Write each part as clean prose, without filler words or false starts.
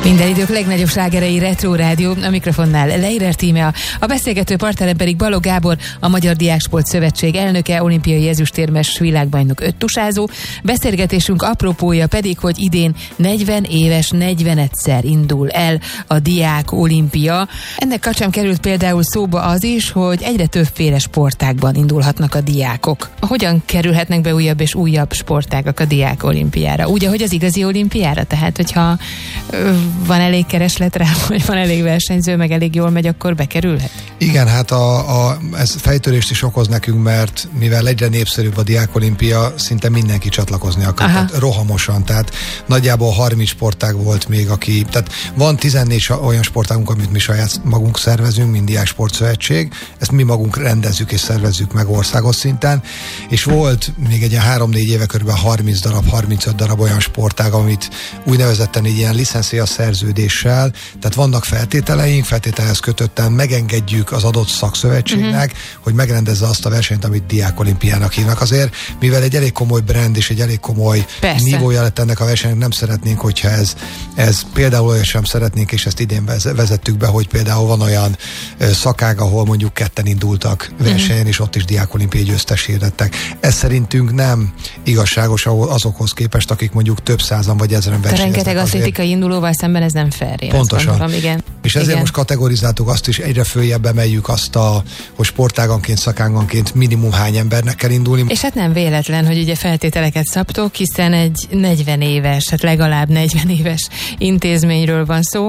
Minden idők legnagyobb slágerei Retro Rádió, a mikrofonnál Leirer Tímea, a beszélgető partnerem pedig Balogh Gábor, a Magyar Diáksport Szövetség elnöke, olimpiai ezüstérmes világbajnok öttusázó. Beszélgetésünk apropója pedig, hogy idén 40 éves 40-szer indul el a diák olimpia. Ennek kapcsán került például szóba az is, hogy egyre többféle sportágban indulhatnak a diákok. Hogyan kerülhetnek be újabb és újabb sportágak a diák olimpiára? Úgy, ahogy az igazi olimpiára? Tehát, hogyha van elég kereslet rá, vagy van elég versenyző, meg elég jól megy, akkor bekerülhet? Igen, hát ez fejtörést is okoz nekünk, mert mivel egyre népszerűbb a diákolimpia, szinte mindenki csatlakozni akar. Tehát rohamosan, tehát nagyjából 30 sportág volt még, tehát van 14 olyan sportágunk, amit mi saját magunk szervezünk, mint Diáksportszövetség, ezt mi magunk rendezzük és szervezzük meg országos szinten, és volt még egy 3-4 éve körülbelül 35 darab olyan sportág, amit úgynevezetten egy ilyen licencia szerződéssel, tehát vannak feltételhez kötötten megengedjük az adott szakszövetségnek, hogy megrendezze azt a versenyt, amit diákolimpiának hívnak. Azért, mivel egy elég komoly brand és egy elég komoly nívója lett ennek a versenynek, nem szeretnénk, hogyha ez például olyan sem szeretnénk, és ezt idén vezettük be, hogy például van olyan szakág, ahol mondjuk ketten indultak versenyen, és ott is diákolimpiai győztes hirdettek. Ez szerintünk nem igazságos azokhoz képest, akik mondjuk több százan vagy ezeren versenyeznek. Rengeteg atlétikai indulóval szemben ez nem fair. Pontosan. Gondolom, igen. És ezért most kategorizáltuk azt is, egyre följebb emeljük azt, hogy sportáganként, szakáganként minimum hány embernek kell indulni. És hát nem véletlen, hogy ugye feltételeket szabtok, hiszen egy 40 éves, hát legalább 40 éves intézményről van szó.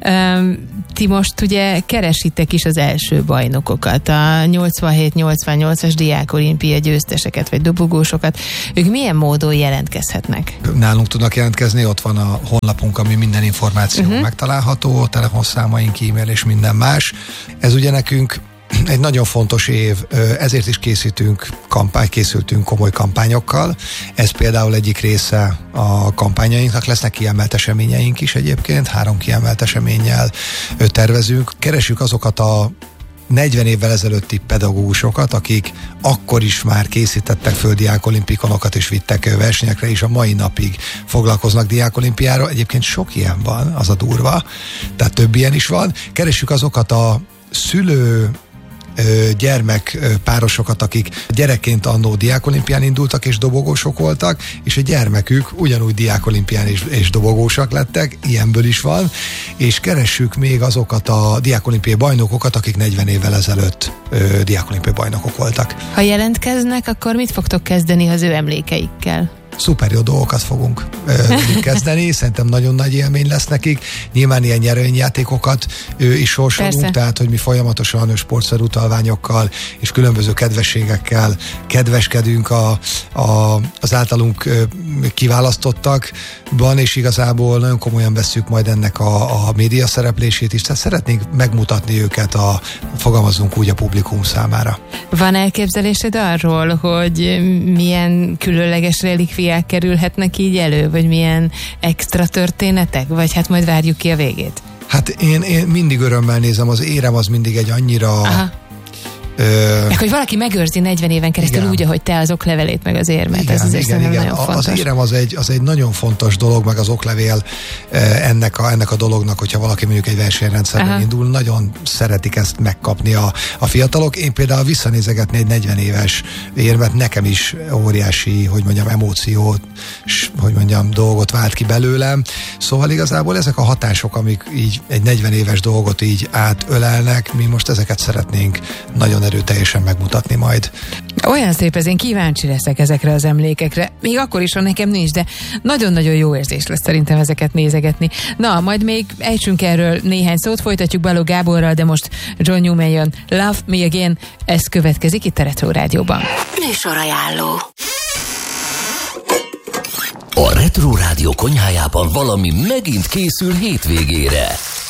Ti most ugye keresitek is az első bajnokokat, a 87-88-as diákolimpia győzteseket, vagy dobogósokat. Ők milyen módon jelentkezhetnek? Nálunk tudnak jelentkezni, ott van a honlapunk, ami minden információ megtalálható, telefonszámaink, e-mail és minden más. Ez ugye nekünk egy nagyon fontos év, ezért is készültünk komoly kampányokkal. Ez például egyik része a kampányainknak, lesznek kiemelt eseményeink is egyébként, 3 kiemelt eseménnyel tervezünk. Keresjük azokat a 40 évvel ezelőtti pedagógusokat, akik akkor is már készítettek föl diákolimpikonokat és vittek versenyekre, és a mai napig foglalkoznak diákolimpiára. Egyébként sok ilyen van, az a durva, tehát több ilyen is van. Keressük azokat a szülő gyermek párosokat, akik gyerekként annó diákolimpián indultak és dobogósok voltak, és a gyermekük ugyanúgy diákolimpián és dobogósak lettek, ilyenből is van, és keressük még azokat a diákolimpiai bajnokokat, akik 40 évvel ezelőtt diákolimpiai bajnokok voltak. Ha jelentkeznek, akkor mit fogtok kezdeni az ő emlékeikkel? Szuper jó dolgokat fogunk kezdeni, szerintem nagyon nagy élmény lesz nekik. Nyilván ilyen nyerőnyjátékokat is sorsolunk, tehát hogy mi folyamatosan sportszerutalványokkal és különböző kedvességekkel kedveskedünk az általunk kiválasztottakban, és igazából nagyon komolyan vesszük majd ennek a média szereplését is, tehát szeretnénk megmutatni őket fogalmazunk úgy a publikum számára. Van elképzelésed arról, hogy milyen különleges relikviák kerülhetnek így elő, vagy milyen extra történetek, vagy hát majd várjuk ki a végét? Hát én mindig örömmel nézem, az érem az mindig egy annyira... Meg, hogy valaki megőrzi 40 éven keresztül úgy, ahogy te az oklevelét, meg az érmet. Ez azért nagyon fontos. Az érem az egy nagyon fontos dolog, meg az oklevél ennek a dolognak, hogyha valaki mondjuk egy versenyrendszerben indul, nagyon szeretik ezt megkapni a fiatalok. Én például visszanézegetni egy 40 éves érmet, nekem is óriási, emóciót, dolgot vált ki belőlem. Szóval igazából ezek a hatások, amik így egy 40 éves dolgot így átölelnek, mi most ezeket szeretnénk nagyon erőteljesen megmutatni majd. Olyan szép ez, én kíváncsi leszek ezekre az emlékekre. Még akkor is, ha nekem nincs, de nagyon-nagyon jó érzés lesz szerintem ezeket nézegetni. Na, majd még ejtsünk erről néhány szót, folytatjuk Balogh Gáborral, de most John Newman jön. Love Me Again, ez következik itt a Retro Rádióban. Műsorajánló. A Retro Rádió konyhájában valami megint készül hétvégére.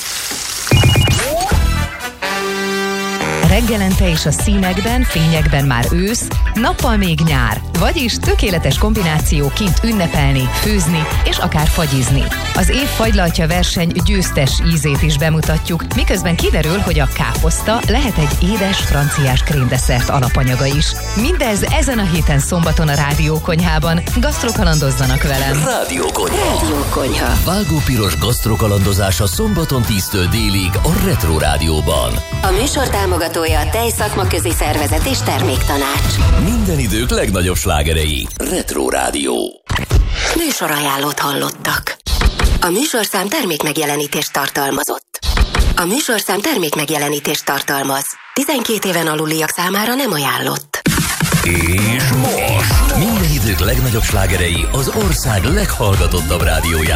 Reggelente és a színekben, fényekben már ősz, nappal még nyár, vagyis tökéletes kombináció kint ünnepelni, főzni és akár fagyizni. Az év fagylaltya verseny győztes ízét is bemutatjuk, miközben kiderül, hogy a káposzta lehet egy édes franciás krémdesszert alapanyaga is. Mindez ezen a héten szombaton a Rádiókonyhában. Gasztrokalandozzanak velem! Rádiókonyha. Vágópiros gasztrokalandozása szombaton 10-től délig a Retro Rádióban. A műsor támogatója a Tejszakmaközi Szervezet és Terméktanács. Minden idők legnagyobb slágerei. Retro Rádió. Műsorajánlót hallottak. A műsorszám termékmegjelenítést tartalmazott. A műsorszám termékmegjelenítést tartalmaz. 12 éven aluliak számára nem ajánlott. És most minden idők legnagyobb slágerei az ország leghallgatottabb rádiójában.